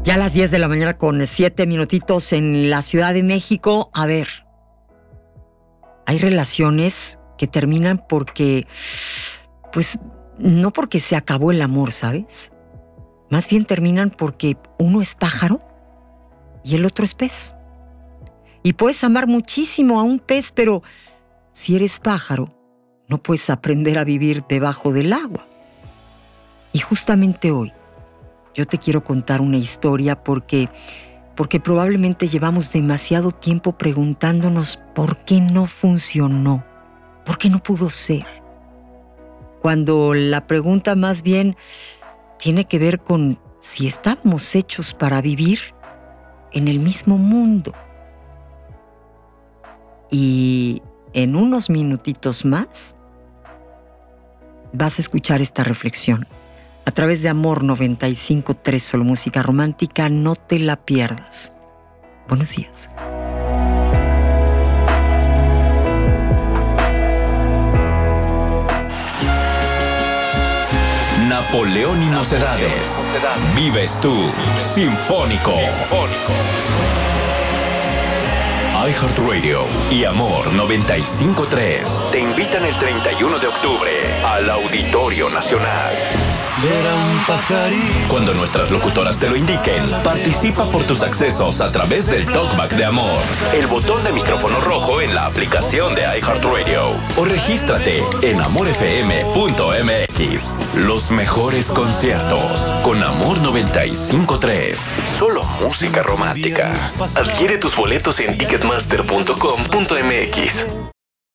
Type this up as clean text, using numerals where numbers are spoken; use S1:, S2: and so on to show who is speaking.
S1: Ya a las 10 de la mañana con 7 minutitos en la Ciudad de México. A ver, hay relaciones que terminan porque, pues, no porque se acabó el amor, ¿sabes? Más bien terminan porque uno es pájaro y el otro es pez. Y puedes amar muchísimo a un pez, pero si eres pájaro, no puedes aprender a vivir debajo del agua. Y justamente hoy, yo te quiero contar una historia porque probablemente llevamos demasiado tiempo preguntándonos por qué no funcionó, por qué no pudo ser. Cuando la pregunta más bien tiene que ver con si estábamos hechos para vivir en el mismo mundo. Y en unos minutitos más vas a escuchar esta reflexión. A través de Amor 95.3, solo música romántica, no te la pierdas. Buenos días.
S2: Napoleón y Mocedades. Vives tú, Sinfónico. iHeartRadio y Amor 95.3 te invitan el 31 de octubre al Auditorio Nacional. Cuando nuestras locutoras te lo indiquen, participa por tus accesos a través del Talkback de Amor, el botón de micrófono rojo en la aplicación de iHeartRadio, o regístrate en amorfm.mx. Los mejores conciertos con Amor 95.3, solo música romántica. Adquiere tus boletos en ticketmaster.com.mx.